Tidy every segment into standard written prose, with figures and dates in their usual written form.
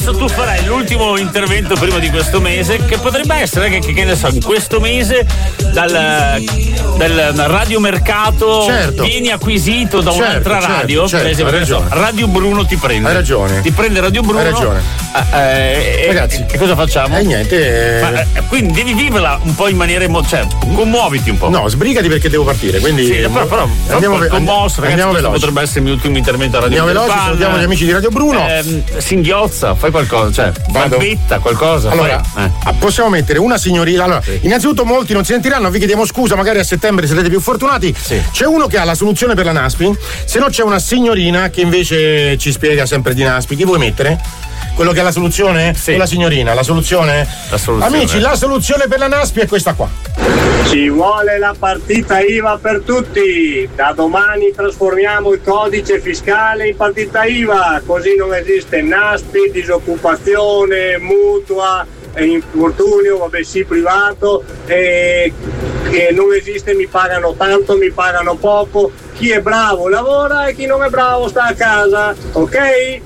adesso tu farai l'ultimo intervento prima di questo mese, che potrebbe essere che ne so, in questo mese dal radiomercato vieni acquisito da un'altra radio, per esempio Radio Bruno ti prende. Hai ragione. Ti prende Radio Bruno. Hai ragione. Ragazzi, che cosa facciamo? Niente. Quindi devi viverla un po' in maniera commuoviti un po'. No, sbrigati perché devo partire, quindi sì, però andiamo commosso, ragazzi, andiamo veloci. Potrebbe essere il mio ultimo intervento a Radio Andiamo veloci, salutiamo gli amici di Radio Bruno. Singhiozza, fai qualcosa, barbetta, qualcosa. Allora, possiamo mettere una signorina. Allora, innanzitutto molti non si sentiranno, vi chiediamo scusa, magari a settembre sarete più fortunati. Sì. C'è uno che ha la soluzione per la Naspi, se no c'è una signorina che invece ci spiega sempre di Naspi. Chi vuoi mettere? Quello che ha la soluzione? Sì. O la signorina? La soluzione? Amici, la soluzione per la Naspi è questa qua. Ci vuole la partita IVA per tutti. Da domani trasformiamo il codice fiscale in partita IVA, così non esiste Naspi, disoccupazione, mutua, infortunio, privato, che non esiste mi pagano tanto, mi pagano poco. Chi è bravo lavora e chi non è bravo sta a casa, ok?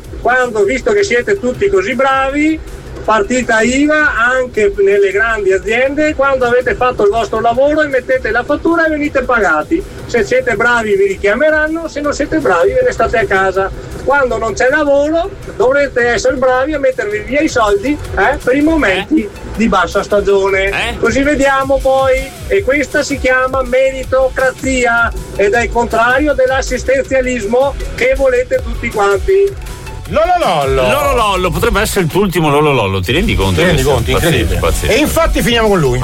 Visto che siete tutti così bravi, partita IVA anche nelle grandi aziende, quando avete fatto il vostro lavoro mettete la fattura e venite pagati. Se siete bravi vi richiameranno, se non siete bravi ve ne state a casa. Quando non c'è lavoro dovrete essere bravi a mettervi via i soldi per i momenti di bassa stagione. Così vediamo poi, e questa si chiama meritocrazia ed è il contrario dell'assistenzialismo che volete tutti quanti. Lololollo potrebbe essere il tuo ultimo Lololollo, ti rendi conto? Incredibile. E infatti finiamo con lui.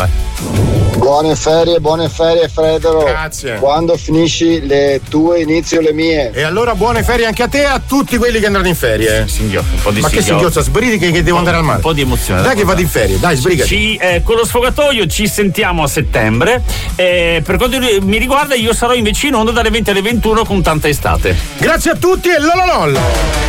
Buone ferie Fredero. Grazie. Quando finisci le tue inizio le mie. E allora buone ferie anche a te e a tutti quelli che andranno in ferie. Un po' di Ma che singhiozza, sbrigati che devo andare al mare. Un po' di emozione. Dai che vado in ferie, dai sbrigati. Con lo sfogatoio ci sentiamo a settembre. Per quanto mi riguarda io sarò invece in onda dalle 20 alle 21 con tanta estate. Grazie a tutti e lololollo.